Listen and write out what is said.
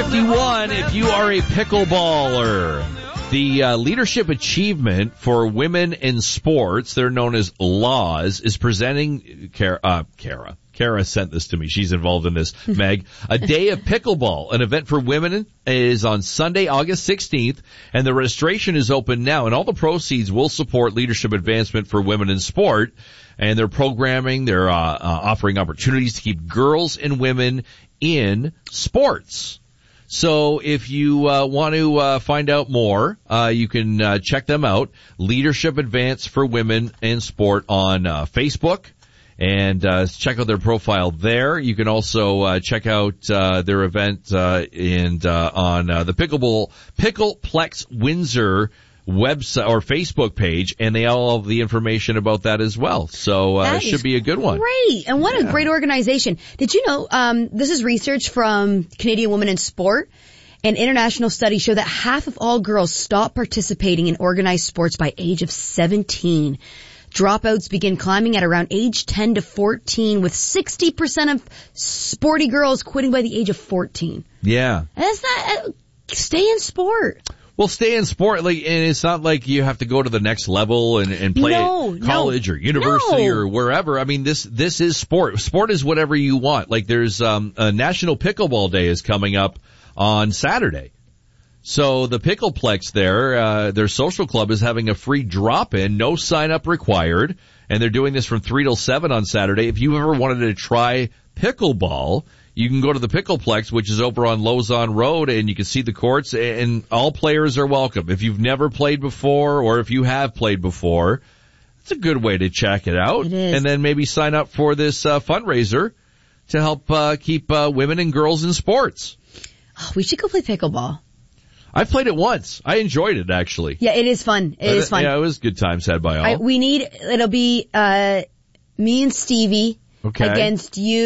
7:51, if you are a pickleballer. The Leadership Achievement for Women in Sports, they're known as LAWS, is presenting, Kara sent this to me. She's involved in this, Meg. A Day of Pickleball, an event for women, is on Sunday, August 16th, and the registration is open now, and all the proceeds will support leadership advancement for women in sport. And they're programming, they're offering opportunities to keep girls and women in sports. So if you want to find out more, you can check them out. Leadership Advance for Women in Sport on Facebook, and check out their profile there. You can also check out their event on the Pickleplex Windsor website or Facebook page, and they all have the information about that as well. So it should be a good one. Great. And what a great organization. Did you know this is research from Canadian Women in Sport? An international study showed that half of all girls stop participating in organized sports by age of 17. Dropouts begin climbing at around age 10 to 14, with 60% of sporty girls quitting by the age of 14. Yeah. That's not, stay in sport. Well, stay in sport, and it's not like you have to go to the next level and play at college or university or wherever. I mean, this is sport. Sport is whatever you want. Like, there's a National Pickleball Day is coming up on Saturday. So the Pickleplex their social club is having a free drop-in, no sign-up required, and they're doing this from 3 till 7 on Saturday. If you ever wanted to try pickleball, you can go to the Pickleplex, which is over on Lausanne Road, and you can see the courts, and all players are welcome. If you've never played before, or if you have played before, it's a good way to check it out. It is. And then maybe sign up for this fundraiser to help keep women and girls in sports. Oh, we should go play pickleball. I played it once. I enjoyed it, actually. Yeah, it is fun. It is fun. Yeah, it was good times had by all. It'll be me and Stevie against you.